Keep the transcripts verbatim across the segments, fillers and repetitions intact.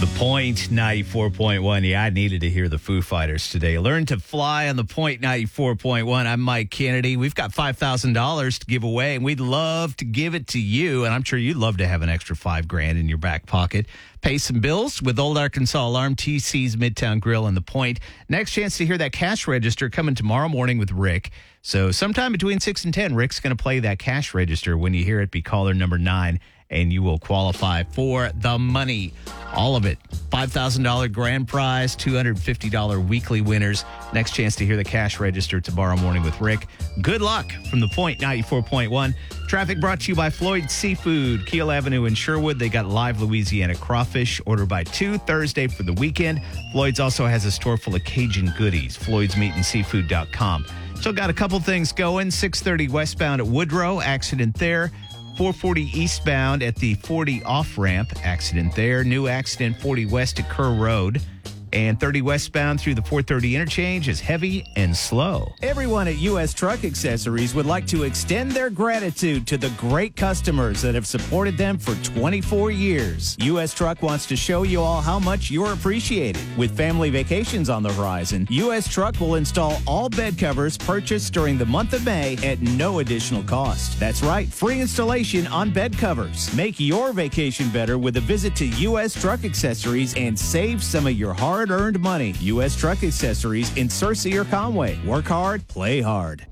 The Point ninety-four point one. Yeah, I needed to hear the Foo Fighters today. Learn to fly on The Point ninety-four point one. I'm Mike Kennedy. We've got five thousand dollars to give away, and we'd love to give it to you. And I'm sure you'd love to have an extra five grand in your back pocket. Pay some bills with Old Arkansas Alarm, T C's Midtown Grill, and The Point. Next chance to hear that cash register coming tomorrow morning with Rick. So sometime between six and ten, Rick's going to play that cash register. When you hear it, be caller number nine, and you will qualify for the money. All of it. five thousand dollars grand prize, two hundred fifty dollars weekly winners. Next chance to hear the cash register tomorrow morning with Rick. Good luck from The Point ninety-four point one. Traffic brought to you by Floyd Seafood, Keel Avenue in Sherwood. They got live Louisiana crawfish. Order by two Thursday for the weekend. Floyd's also has a store full of Cajun goodies. floyds meat and seafood dot com. So got a couple things going. six thirty westbound at Woodrow. Accident there. four forty eastbound at the forty off-ramp, accident there. New accident forty west at Kerr Road. And thirty westbound through the four thirty interchange is heavy and slow. Everyone at U S Truck Accessories would like to extend their gratitude to the great customers that have supported them for twenty-four years. U S Truck wants to show you all how much you're appreciated. With family vacations on the horizon, U S Truck will install all bed covers purchased during the month of May at no additional cost. That's right, free installation on bed covers. Make your vacation better with a visit to U S Truck Accessories and save some of your hard earned money. U S Truck Accessories in Searcy or Conway. Work hard, play hard.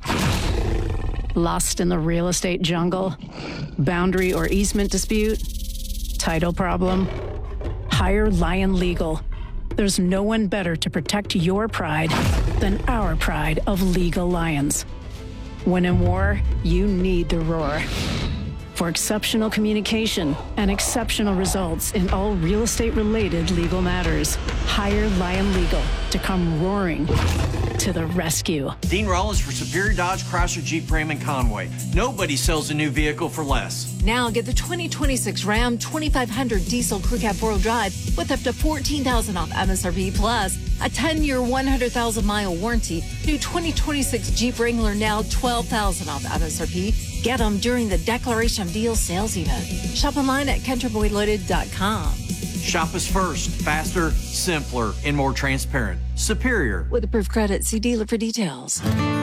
Lost in the real estate jungle? Boundary or easement dispute? Title problem? Hire Lion Legal. There's no one better to protect your pride than our pride of legal lions. When in war, you need the roar. For exceptional communication and exceptional results in all real estate-related legal matters, hire Lion Legal to come roaring to the rescue. Dean Rollins for Superior Dodge, Chrysler, Jeep, Ram, and Conway. Nobody sells a new vehicle for less. Now get the twenty twenty-six Ram twenty-five hundred Diesel Crew Cab four-wheel drive with up to fourteen thousand dollars off M S R P plus a ten-year, one hundred thousand mile warranty. New twenty twenty-six Jeep Wrangler now twelve thousand dollars off M S R P. Get them during the Declaration of Deals sales event. Shop online at country boy loaded dot com. Shop us first, faster, simpler, and more transparent. Superior. With approved credit, see dealer for details.